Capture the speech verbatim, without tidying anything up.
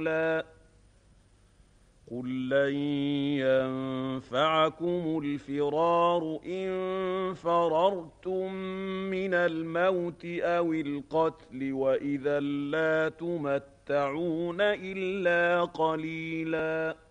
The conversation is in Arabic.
قل لن ينفعكم الفرار إن فررتم من الموت أو القتل وإذا لا تمتعون إلا قليلا